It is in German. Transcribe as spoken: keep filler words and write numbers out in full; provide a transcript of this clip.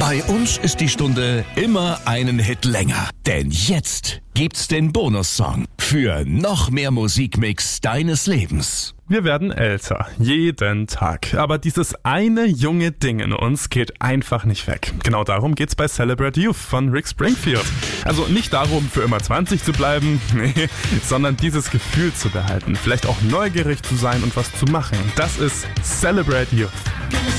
Bei uns ist die Stunde immer einen Hit länger. Denn jetzt gibt's den Bonussong für noch mehr Musikmix deines Lebens. Wir werden älter, jeden Tag. Aber dieses eine junge Ding in uns geht einfach nicht weg. Genau darum geht's bei Celebrate Youth von Rick Springfield. Also nicht darum, für immer zwanzig zu bleiben, nee, sondern dieses Gefühl zu behalten. Vielleicht auch neugierig zu sein und was zu machen. Das ist Celebrate Youth.